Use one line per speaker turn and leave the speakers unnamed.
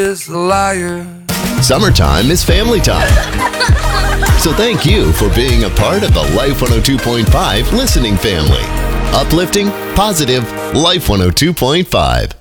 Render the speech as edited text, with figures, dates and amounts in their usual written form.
is a liar.
Summertime is family time. So thank you for being a part of the Life 102.5 listening family. Uplifting, positive, Life 102.5.